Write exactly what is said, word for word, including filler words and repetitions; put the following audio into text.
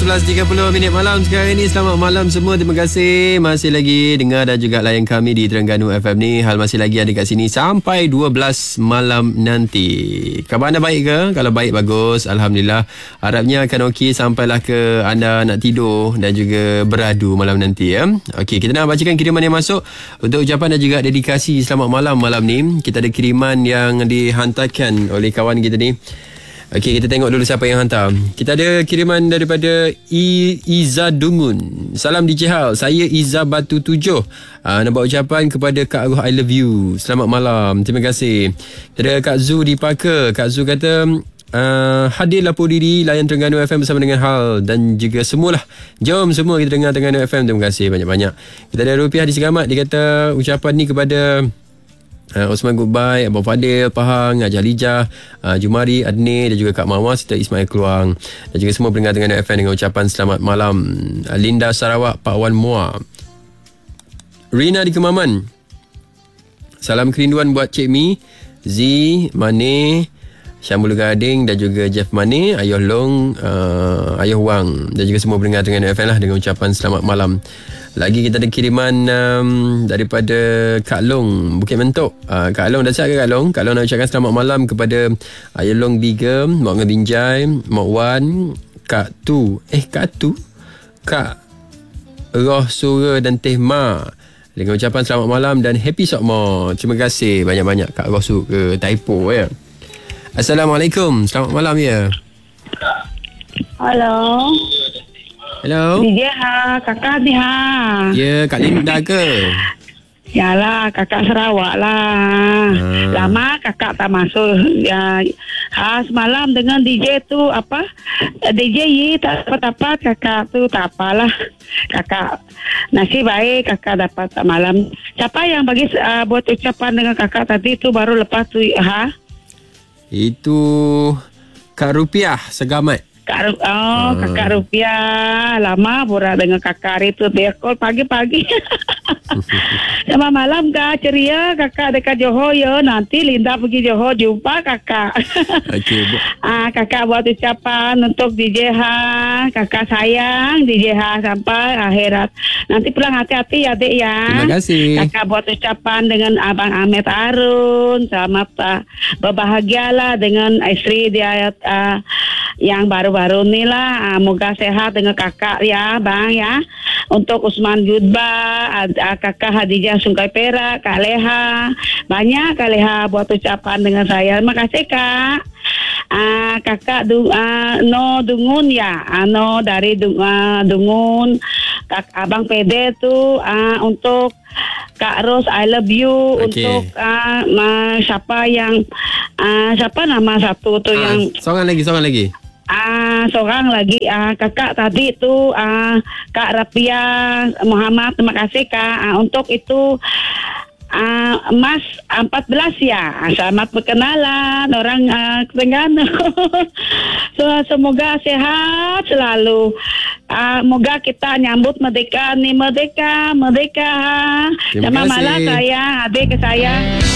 sebelas tiga puluh minit malam sekarang ini. Selamat malam semua. Terima kasih masih lagi dengar dan juga layan kami di Terengganu F M ni. Hal masih lagi ada kat sini sampai dua belas malam nanti. Khabar anda baik ke? Kalau baik, bagus, alhamdulillah. Harapnya akan okey sampailah ke anda nak tidur dan juga beradu malam nanti ya. Okey, kita nak bacakan kiriman yang masuk untuk ucapan dan juga dedikasi selamat malam malam ni. Kita ada kiriman yang dihantarkan oleh kawan kita ni. Okey, kita tengok dulu siapa yang hantar. Kita ada kiriman daripada I, Iza Dungun. Salam D J Hal, saya Iza Batu Tujuh. uh, Nak buat ucapan kepada Kak Ruh, I love you. Selamat malam, terima kasih. Kita ada Kak Zu di Parker. Kak Zu kata uh, hadir lapor diri layan Terengganu F M bersama dengan Hal dan juga semualah. Jom semua kita dengar Terengganu F M. Terima kasih banyak-banyak. Kita ada Rupiah di Segamat. Dia kata ucapan ni kepada Uh, Osman Goodbye, Abang Fadil, Pahang, Haji Alijah, uh, Jumari, Adni dan juga Kak Mawar serta Ismail Keluang dan juga semua pendengar Terengganu F M dengan ucapan selamat malam. uh, Linda Sarawak, Pak Wan Muar. Rina di Kemaman, salam kerinduan buat Cik Mi, Z, Mane, Syamul Gading dan juga Jeff Mane, Ayah Long, uh, Ayah Wang dan juga semua pendengar Terengganu F M lah dengan ucapan selamat malam. Lagi kita ada kiriman um, daripada Kak Long Bukit Mentok. uh, Kak Long dah siap ke Kak Long? Kak Long nak ucapkan selamat malam kepada Ayah Long Biga, Mak Ngebinjai, Mak Wan, Kak Tu Eh Kak Tu Kak Roh Sura dan Teh Ma dengan ucapan selamat malam dan happy Sokmo. Terima kasih banyak-banyak Kak Roh Sura. Typo ya. Assalamualaikum, selamat malam ya. Halo. Hello. D J Ha, kakak ni Ha. Ya, Kak Linda ke? Yalah, kakak Sarawak lah. Hmm. Lama kakak tak masuk. Ya, ha, semalam dengan D J tu apa? D J Yi tak dapat-dapat kakak tu tak apalah. Kakak nasib baik kakak dapat tak malam. Siapa yang bagi uh, buat ucapan dengan kakak tadi tu baru lepas tu Ha? Itu Kak Rupiah Segamat. Kak, oh, hmm. kakak Rupiah. Lama borak dengan kakak hari tu. Dia call pagi-pagi. Sama malam kak, ceria kakak dekat Johor ya. Nanti Linda pergi Johor jumpa kakak. Okay. ah, kakak buat ucapan untuk D J Ha. Kakak sayang D J Ha sampai akhirat. Nanti pulang hati-hati ya dek ya. Terima kasih. Kakak buat ucapan dengan Abang Ahmed Arun. Selamat uh, berbahagialah dengan istri dia uh, yang baru-baru ni lah. Uh, moga sehat dengan kakak ya bang ya. Untuk Usman Judba, uh, kakak Hadijah Sungkai Perak, Kak Leha. Banyak Kak Leha buat ucapan dengan saya. Terima kasih Kak. Uh, kakak du, uh, No Dungun ya. Uh, no dari du, uh, Dungun. Kak Abang Pede tu uh, untuk Kak Ros I love you. Okay. Untuk uh, uh, siapa yang uh, siapa nama satu tu uh, yang seorang lagi seorang lagi Ah, uh, seorang lagi uh, kakak tadi tu uh, Kak Rapia Muhammad. Terima kasih Kak. Uh, untuk itu uh, Mas empat belas ya. Selamat berkenalan orang uh, Terengganu. So, semoga sehat selalu. Uh, moga kita nyambut merdeka ni merdeka merdeka. Terima kasih. Malam saya adik ke saya.